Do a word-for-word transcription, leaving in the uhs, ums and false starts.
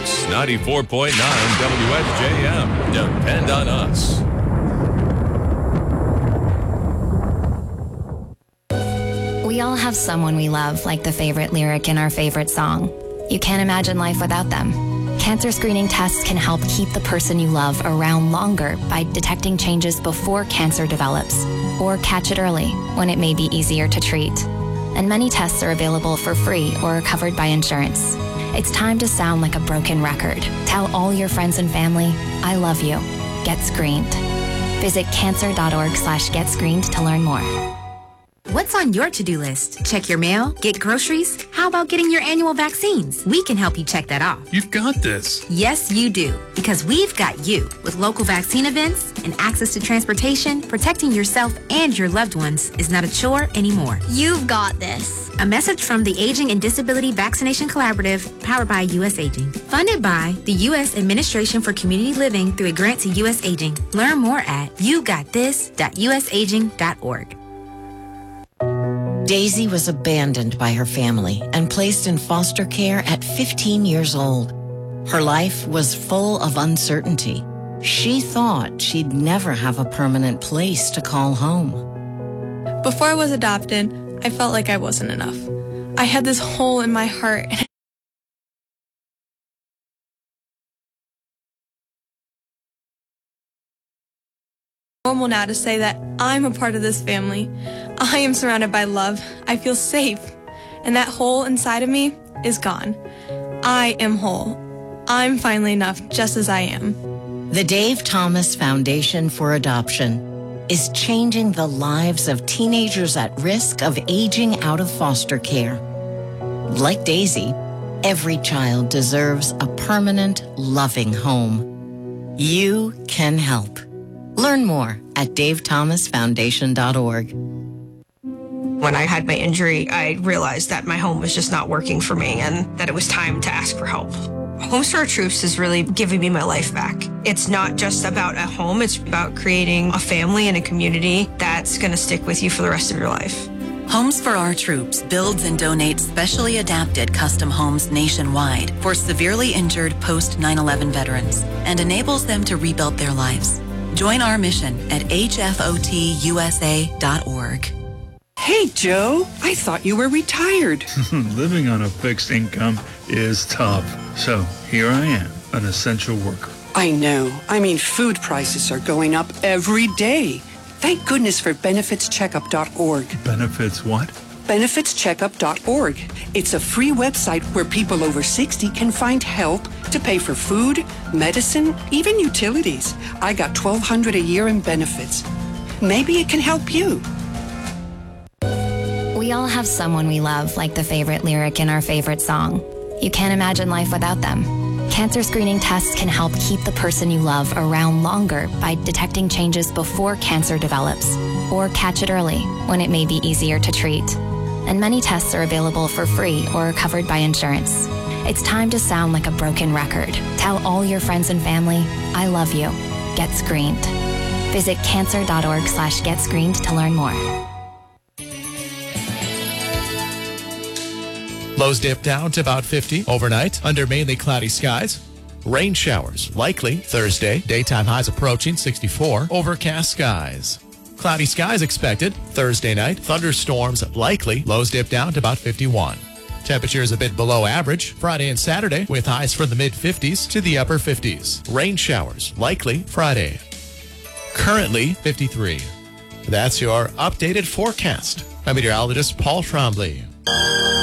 Sports, ninety-four point nine W S J M. Depend on us. We all have someone we love, like the favorite lyric in our favorite song. You can't imagine life without them. Cancer screening tests can help keep the person you love around longer by detecting changes before cancer develops, or catch it early when it may be easier to treat. And many tests are available for free or are covered by insurance. It's time to sound like a broken record. Tell all your friends and family, I love you. Get screened. Visit cancer.org slash get screened to learn more. What's on your to-do list? Check your mail? Get groceries? How about getting your annual vaccines? We can help you check that off. You've got this. Yes, you do. Because we've got you. With local vaccine events and access to transportation, protecting yourself and your loved ones is not a chore anymore. You've got this. A message from the Aging and Disability Vaccination Collaborative, powered by U S Aging. Funded by the U S Administration for Community Living through a grant to U S Aging. Learn more at you got this dot u s aging dot org. Daisy was abandoned by her family and placed in foster care at fifteen years old. Her life was full of uncertainty. She thought she'd never have a permanent place to call home. Before I was adopted, I felt like I wasn't enough. I had this hole in my heart. Normal now to say that I'm a part of this family. I am surrounded by love. I feel safe. And that hole inside of me is gone. I am whole. I'm finally enough just as I am. The Dave Thomas Foundation for Adoption is changing the lives of teenagers at risk of aging out of foster care. Like Daisy, every child deserves a permanent, loving home. You can help. Learn more at dave thomas foundation dot org. When I had my injury, I realized that my home was just not working for me and that it was time to ask for help. Homes for Our Troops is really giving me my life back. It's not just about a home, it's about creating a family and a community that's going to stick with you for the rest of your life. Homes for Our Troops builds and donates specially adapted custom homes nationwide for severely injured post nine eleven veterans and enables them to rebuild their lives. Join our mission at h f o t u s a dot org. Hey, Joe, I thought you were retired. Living on a fixed income is tough. So here I am, an essential worker. I know. I mean, food prices are going up every day. Thank goodness for benefits checkup dot org. Benefits what? benefits checkup dot org. It's a free website where people over sixty can find help to pay for food, medicine, even utilities. I got twelve hundred dollars a year in benefits. Maybe it can help you. We all have someone we love, like the favorite lyric in our favorite song. You can't imagine life without them. Cancer screening tests can help keep the person you love around longer by detecting changes before cancer develops, or catch it early when it may be easier to treat. And many tests are available for free or are covered by insurance. It's time to sound like a broken record. Tell all your friends and family, I love you. Get screened. Visit cancer.org slash get screened to learn more. Lows dip down to about fifty overnight under mainly cloudy skies. Rain showers likely Thursday. Daytime highs approaching sixty-four. Overcast skies. Cloudy skies expected Thursday night. Thunderstorms likely. Lows dip down to about fifty-one. Temperatures a bit below average Friday and Saturday with highs from the mid fifties to the upper fifties. Rain showers likely Friday. Currently fifty-three. That's your updated forecast. I'm meteorologist Paul Trombley.